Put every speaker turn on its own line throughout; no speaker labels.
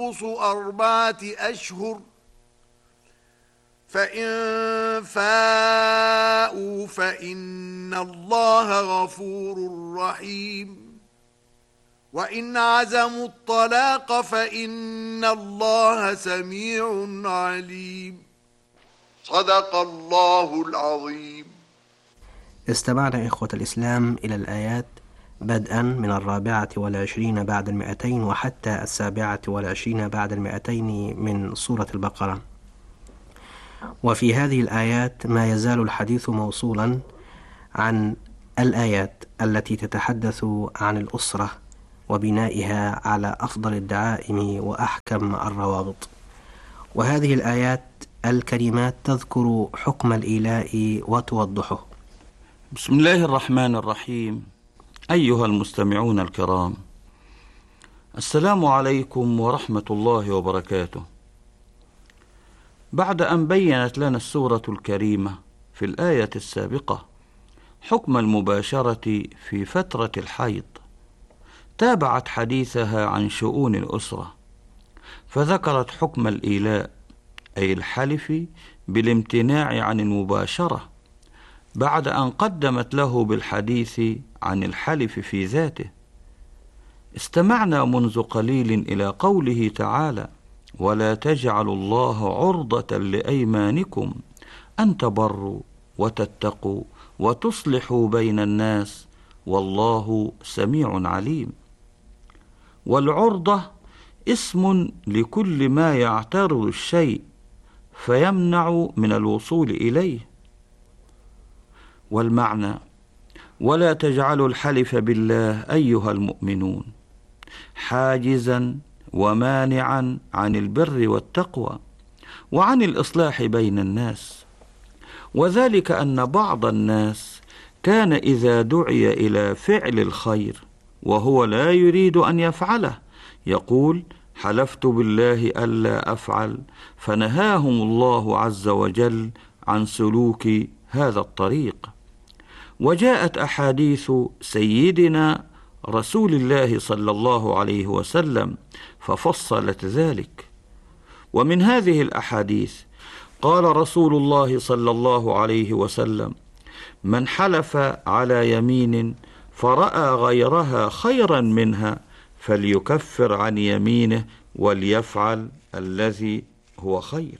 4 أشهر فإن فاءوا فإن الله غفور رحيم وإن عزموا الطلاق فإن الله سميع عليم. صدق الله العظيم.
استمعنا إخوة الإسلام إلى الآيات بدءا من 24 بعد 200 وحتى 27 بعد 200 من سورة البقرة. وفي هذه الآيات ما يزال الحديث موصولا عن الآيات التي تتحدث عن الأسرة وبنائها على أفضل الدعائم وأحكم الروابط. وهذه الآيات الكريمات تذكر حكم الإيلاء وتوضحه.
بسم الله الرحمن الرحيم. أيها المستمعون الكرام، السلام عليكم ورحمة الله وبركاته. بعد أن بيّنت لنا السورة الكريمة في الآية السابقة حكم المباشرة في فترة الحيض، تابعت حديثها عن شؤون الأسرة، فذكرت حكم الإيلاء أي الحلف بالامتناع عن المباشرة، بعد أن قدمت له بالحديث عن الحلف في ذاته. استمعنا منذ قليل إلى قوله تعالى: ولا تجعلوا الله عرضة لأيمانكم أن تبروا وتتقوا وتصلحوا بين الناس والله سميع عليم. والعرضة اسم لكل ما يعترض الشيء فيمنع من الوصول إليه. والمعنى: ولا تجعلوا الحلف بالله أيها المؤمنون حاجزا ومانعا عن البر والتقوى وعن الإصلاح بين الناس. وذلك أن بعض الناس كان إذا دعي إلى فعل الخير وهو لا يريد أن يفعله يقول: حلفت بالله ألا أفعل، فنهاهم الله عز وجل عن سلوك هذا الطريق. وجاءت أحاديث سيدنا رسول الله صلى الله عليه وسلم ففصلت ذلك. ومن هذه الأحاديث قال رسول الله صلى الله عليه وسلم: من حلف على يمين فرأى غيرها خيرا منها فليكفر عن يمينه وليفعل الذي هو خير.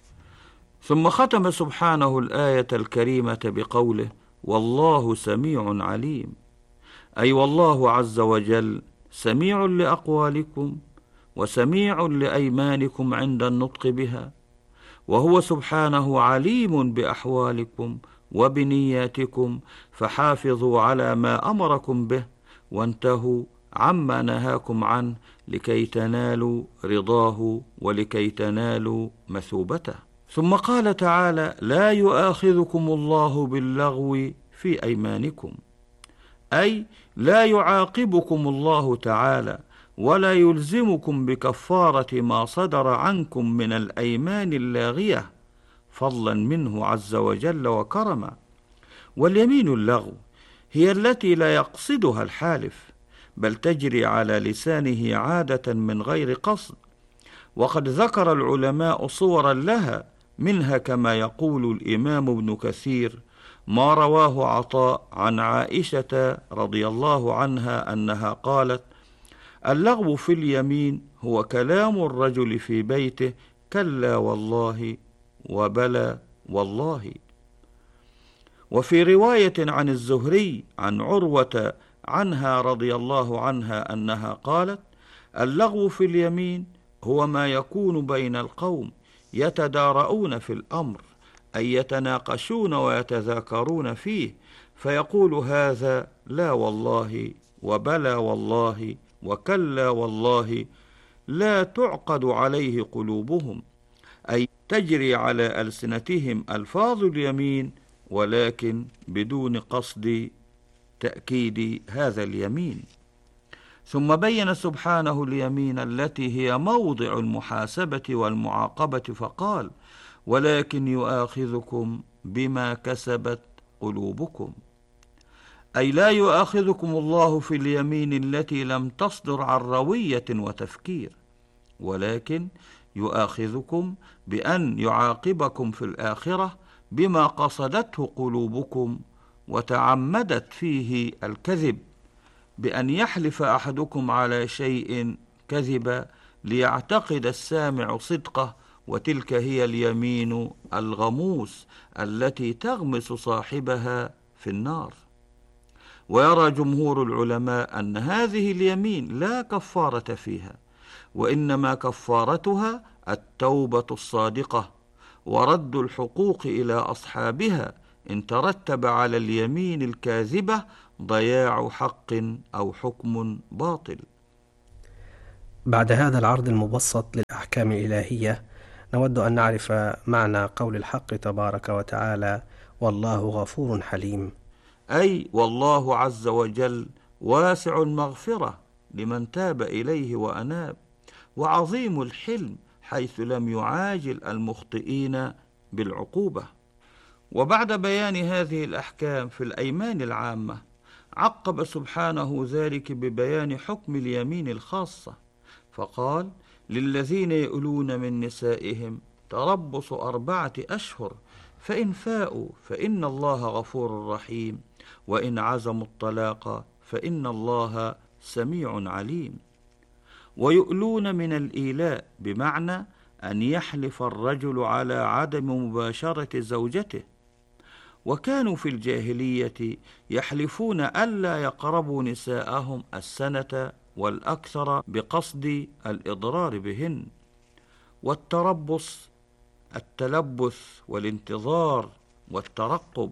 ثم ختم سبحانه الآية الكريمة بقوله: والله سميع عليم، أي والله عز وجل سميع لأقوالكم وسميع لأيمانكم عند النطق بها، وهو سبحانه عليم بأحوالكم وبنياتكم، فحافظوا على ما أمركم به وانتهوا عما نهاكم عنه لكي تنالوا رضاه ولكي تنالوا مثوبته. ثم قال تعالى: لا يؤاخذكم الله باللغو في أيمانكم، أي لا يعاقبكم الله تعالى ولا يلزمكم بكفارة ما صدر عنكم من الأيمان اللاغية فضلا منه عز وجل وكرما. واليمين اللغو هي التي لا يقصدها الحالف بل تجري على لسانه عادة من غير قصد. وقد ذكر العلماء صورا لها، منها كما يقول الإمام ابن كثير ما رواه عطاء عن عائشة رضي الله عنها أنها قالت: اللغو في اليمين هو كلام الرجل في بيته كلا والله وبلى والله. وفي رواية عن الزهري عن عروة عنها رضي الله عنها أنها قالت: اللغو في اليمين هو ما يكون بين القوم يتدارؤون في الأمر، أي يتناقشون ويتذاكرون فيه، فيقول هذا لا والله وبلى والله وكلا والله، لا تعقد عليه قلوبهم، أي تجري على ألسنتهم ألفاظ اليمين ولكن بدون قصد تأكيد هذا اليمين. ثم بين سبحانه اليمين التي هي موضع المحاسبة والمعاقبة فقال: ولكن يؤاخذكم بما كسبت قلوبكم، أي لا يؤاخذكم الله في اليمين التي لم تصدر عن روية وتفكير، ولكن يؤاخذكم بأن يعاقبكم في الآخرة بما قصدته قلوبكم وتعمدت فيه الكذب، بأن يحلف أحدكم على شيء كذبا ليعتقد السامع صدقه، وتلك هي اليمين الغموس التي تغمس صاحبها في النار. ويرى جمهور العلماء أن هذه اليمين لا كفارة فيها، وإنما كفارتها التوبة الصادقة ورد الحقوق إلى أصحابها إن ترتب على اليمين الكاذبة ضياع حق أو حكم باطل.
بعد هذا العرض المبسط للأحكام الإلهية، نود أن نعرف معنى قول الحق تبارك وتعالى: والله غفور حليم.
أي والله عز وجل واسع المغفرة لمن تاب إليه وأناب، وعظيم الحلم حيث لم يعاجل المخطئين بالعقوبة. وبعد بيان هذه الأحكام في الأيمان العامة، عقب سبحانه ذلك ببيان حكم اليمين الخاصة، فقال: للذين يؤلون من نسائهم تربص 4 أشهر، فإن فاءوا فإن الله غفور رحيم، وإن عزموا الطلاق فإن الله سميع عليم. ويؤلون من الإيلاء بمعنى أن يحلف الرجل على عدم مباشرة زوجته، وكانوا في الجاهلية يحلفون ألا يقربوا نساءهم السنة والأكثر بقصد الإضرار بهن. والتربص التلبث والانتظار والترقب.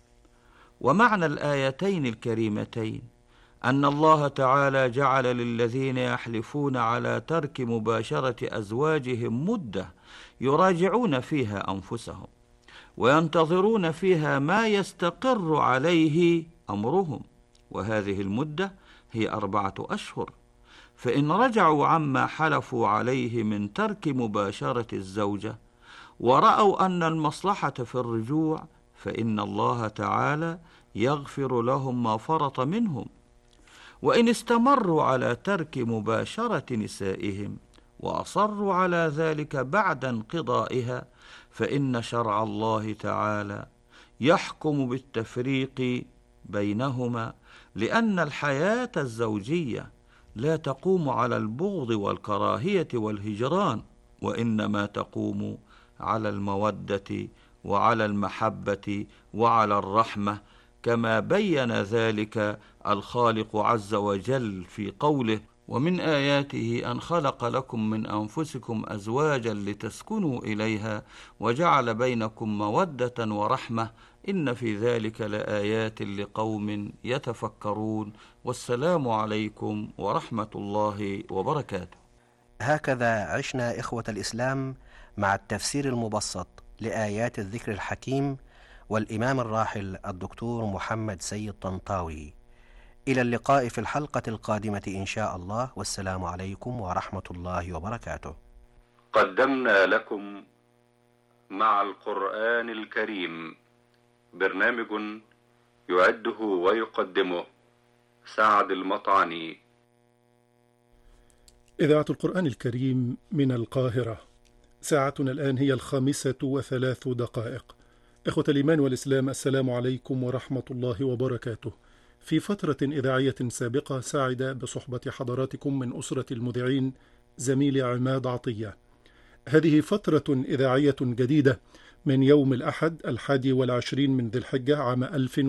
ومعنى الآيتين الكريمتين أن الله تعالى جعل للذين يحلفون على ترك مباشرة أزواجهم مدة يراجعون فيها أنفسهم، وينتظرون فيها ما يستقر عليه أمرهم، وهذه المدة هي 4 أشهر. فإن رجعوا عما حلفوا عليه من ترك مباشرة الزوجة ورأوا أن المصلحة في الرجوع، فإن الله تعالى يغفر لهم ما فرط منهم. وإن استمروا على ترك مباشرة نسائهم وأصروا على ذلك بعد انقضائها، فإن شرع الله تعالى يحكم بالتفريق بينهما، لأن الحياة الزوجية لا تقوم على البغض والكراهية والهجران، وإنما تقوم على المودة وعلى المحبة وعلى الرحمة، كما بين ذلك الخالق عز وجل في قوله: ومن آياته أن خلق لكم من أنفسكم أزواجا لتسكنوا إليها وجعل بينكم مودة ورحمة إن في ذلك لآيات لقوم يتفكرون. والسلام عليكم ورحمة الله وبركاته.
هكذا عشنا إخوة الإسلام مع التفسير المبسط لآيات الذكر الحكيم والإمام الراحل الدكتور محمد سيد طنطاوي. إلى اللقاء في الحلقة القادمة إن شاء الله، والسلام عليكم ورحمة الله وبركاته.
قدمنا لكم مع القرآن الكريم برنامج يعده ويقدمه سعد المطعني.
إذاعة القرآن الكريم من القاهرة. ساعتنا الآن هي 5:03. إخوة الإيمان والإسلام، السلام عليكم ورحمة الله وبركاته. في فترة إذاعية سابقة سعد بصحبة حضراتكم من أسرة المذيعين زميل عماد عطية. هذه فترة إذاعية جديدة من يوم الأحد 21 من ذي الحجة عام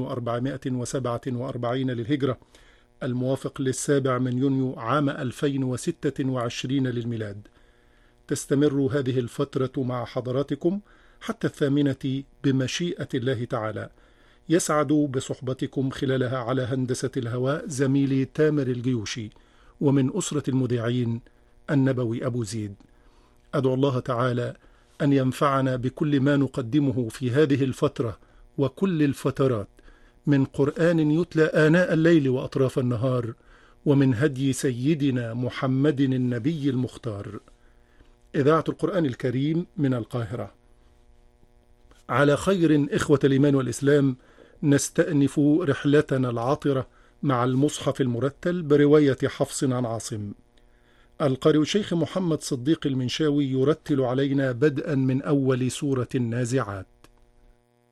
1447 للهجرة، الموافق 7 من يونيو عام 2026 للميلاد. تستمر هذه الفترة مع حضراتكم حتى 8 بمشيئة الله تعالى. يسعد بصحبتكم خلالها على هندسة الهواء زميلي تامر الجيوشي، ومن أسرة المذيعين النبوي أبو زيد. أدعو الله تعالى أن ينفعنا بكل ما نقدمه في هذه الفترة وكل الفترات من قرآن يتلى آناء الليل وأطراف النهار، ومن هدي سيدنا محمد النبي المختار. إذاعة القرآن الكريم من القاهرة. على خير إخوة الإيمان والإسلام، نستأنف رحلتنا العاطرة مع المصحف المرتل برواية حفص عن عاصم. القارئ الشيخ محمد صديق المنشاوي يرتل علينا بدءا من أول سورة النازعات.